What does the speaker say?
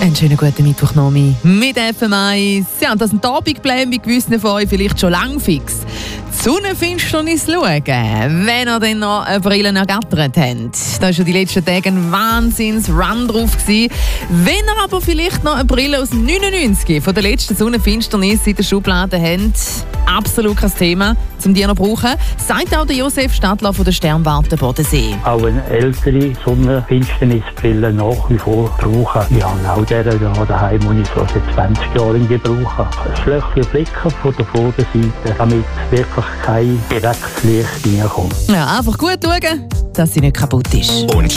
Einen schönen guten Mittwoch noch mit FM1. Ja, das sind Abendpläne bei gewissen von euch vielleicht schon lang fix. Die Sonnenfinsternis schauen, wenn ihr dann noch eine Brille ergattert habt. Da war schon die letzten Tage ein Wahnsinns-Run drauf gewesen. Wenn ihr aber vielleicht noch eine Brille aus 99 von der letzten Sonnenfinsternis in der Schublade habt, absolut kein Thema, um die noch zu brauchen, sagt auch der Josef Stadler von der Sternwarte Bodensee. Auch eine ältere Sonnenfinsternisbrille nach wie vor brauchen. Ich habe auch deren daheim, die ich so seit 20 Jahren in Gebrauch habe. Schlechte Blicke von der Vorderseite, damit wirklich kein direktes Licht reinkommt. Ja, einfach gut schauen, dass sie nicht kaputt ist.